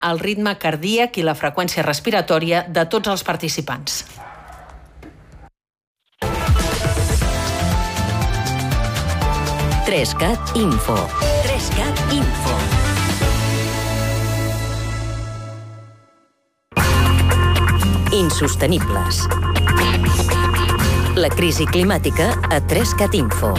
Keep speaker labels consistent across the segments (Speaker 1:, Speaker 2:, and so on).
Speaker 1: el ritme cardíac i la freqüència respiratòria de tots els participants.
Speaker 2: Trescat Info. Trescat Info. Insostenibles. La crisi climàtica a Trescat Info.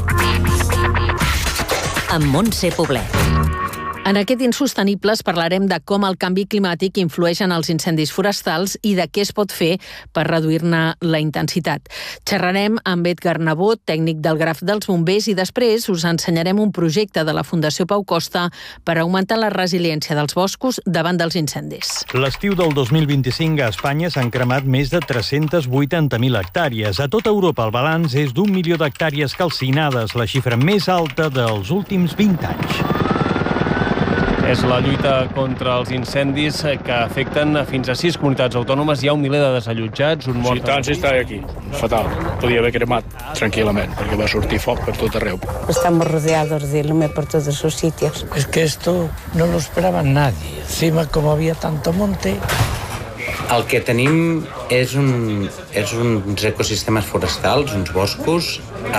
Speaker 2: Amb Montse Poblet.
Speaker 1: En aquest Insostenibles parlarem de com el canvi climàtic influeix en els incendis forestals i de què es pot fer per reduir-ne la intensitat. Xerrarem amb Edgar Nebot, tècnic del Graf dels Bombers, i després us ensenyarem un projecte de la Fundació Pau Costa per augmentar la resiliència dels boscos davant dels incendis.
Speaker 3: L'estiu del 2025 a Espanya s'han cremat més de 380.000 hectàrees. A tota Europa el balanç és d'1 milió d'hectàrees calcinades, la xifra més alta dels últims 20 anys.
Speaker 4: És la lluita contra els incendis que afecten fins a 6 comunitats autònomes. Hi ha 1 miler de desallotjats, un mort...
Speaker 5: Si tant s'està aquí, fatal. Podia haver cremat tranquil·lament, perquè va sortir foc per tot arreu.
Speaker 6: Estamos rodeados de humo por todos sus sitios.
Speaker 7: Es que esto no lo esperaba nadie. Encima, como había tanto monte...
Speaker 8: El que tenim és uns ecosistemes forestals, uns boscos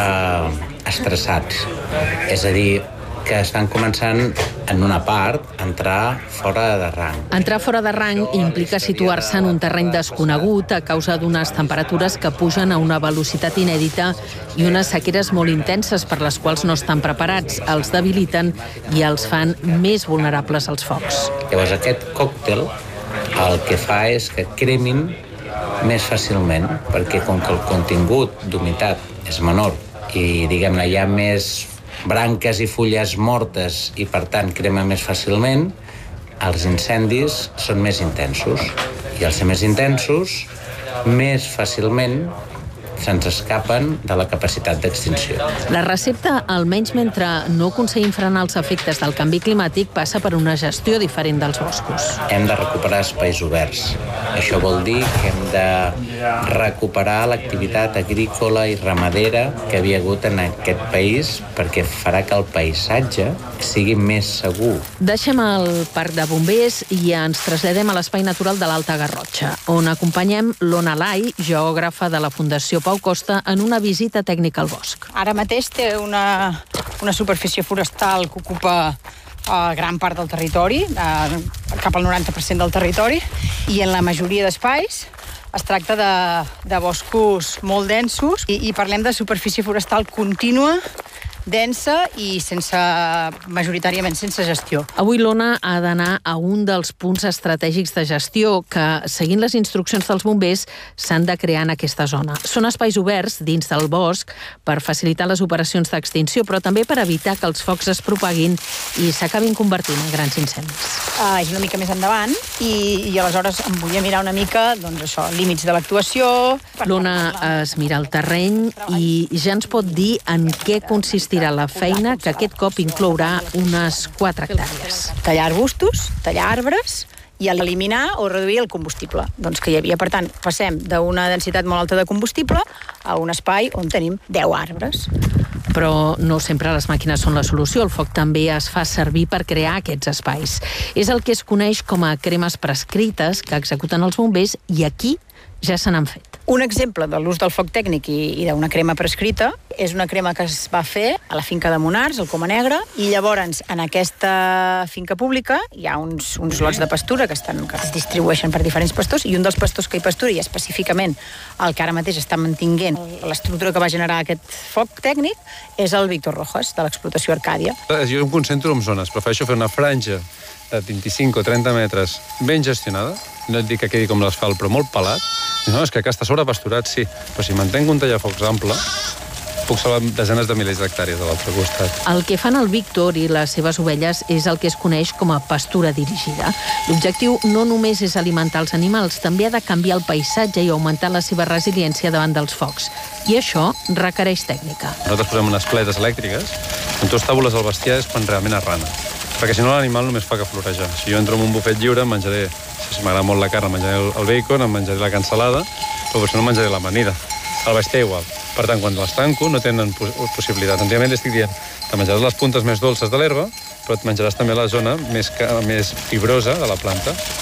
Speaker 8: estressats. És a dir, que estan començant, en una part, a entrar fora de rang.
Speaker 1: Entrar fora de rang implica situar-se en un terreny desconegut a causa d'unes temperatures que pugen a una velocitat inèdita i unes sequeres molt intenses per les quals no estan preparats, els debiliten i els fan més vulnerables als focs.
Speaker 8: Llavors, aquest còctel el que fa és que cremin més fàcilment, perquè com que el contingut d'humitat és menor i, diguem-ne, hi ha més branques i fulles mortes i, per tant, crema més fàcilment, els incendis són més intensos. I al ser més intensos, més fàcilment se'ns escapen de la capacitat d'extinció.
Speaker 1: La recepta, almenys mentre no aconseguim frenar els efectes del canvi climàtic, passa per una gestió diferent dels boscos.
Speaker 8: Hem de recuperar espais oberts. Això vol dir que hem de recuperar l'activitat agrícola i ramadera que havia hagut en aquest país, perquè farà que el paisatge sigui més segur.
Speaker 1: Deixem el Parc de Bombers i ens traslladem a l'Espai Natural de l'Alta Garrotxa, on acompanyem l'Ona Lai, geògrafa de la Fundació Pau Costa, en una visita tècnica al bosc.
Speaker 9: Ara mateix té una superfície forestal que ocupa gran part del territori, cap al 90% del territori, i en la majoria d'espais es tracta de boscos molt densos i parlem de superfície forestal contínua, densa i majoritàriament sense gestió.
Speaker 1: Avui l'Ona ha d'anar a un dels punts estratègics de gestió que, seguint les instruccions dels bombers, s'han de crear en aquesta zona. Són espais oberts dins del bosc per facilitar les operacions d'extinció, però també per evitar que els focs es propaguin i s'acabin convertint en grans incendis.
Speaker 9: És una mica més endavant i aleshores em volia mirar una mica, doncs això, límits de l'actuació...
Speaker 1: L'Ona es mira el terreny i ja ens pot dir en què consisteix la feina, que aquest cop inclourà unes 4 hectàrees.
Speaker 9: Tallar arbustos, tallar arbres i eliminar o reduir el combustible que hi havia. Per tant, passem d'una densitat molt alta de combustible a un espai on tenim 10 arbres.
Speaker 1: Però no sempre les màquines són la solució. El foc també es fa servir per crear aquests espais. És el que es coneix com a cremes prescrites que executen els bombers i aquí ja se n'han fet.
Speaker 9: Un exemple de l'ús del foc tècnic i d'una crema prescrita és una crema que es va fer a la finca de Monars, al Coma Negra, i llavors en aquesta finca pública hi ha uns lots de pastura que es distribueixen per diferents pastors, i un dels pastors que hi pastura, i específicament el que ara mateix està mantinguent l'estructura que va generar aquest foc tècnic, és el Víctor Rojas, de l'explotació Arcàdia.
Speaker 10: Jo em concentro en zones, prefereixo fer una franja de 25 o 30 metres ben gestionada, no et dic que quedi com l'asfalt, però molt pelat. No, és que està sobrepasturat, sí, però si mantenc un tallafocs ample, puc salvar desenes de milers d'hectàrees a l'altre costat.
Speaker 1: El que fan el Víctor i les seves ovelles és el que es coneix com a pastura dirigida. L'objectiu no només és alimentar els animals, també ha de canviar el paisatge i augmentar la seva resiliència davant dels focs. I això requereix tècnica.
Speaker 10: Nosaltres posem unes pletes elèctriques, on tu estabules el bestiar és quan realment arrana. Perquè si no l'animal només fa que florejar. Si jo entro en un bufet lliure, menjaré, si m'agrada molt la carn, menjaré el bacon, em menjaré la cansalada, però si no menjaré l'amanida. El bestiar igual. Per tant, quan les tanco, no tenen possibilitats. Senzillament li estic dient, te menjaràs les puntes més dolces de l'herba però et menjaràs també la zona més fibrosa de la planta.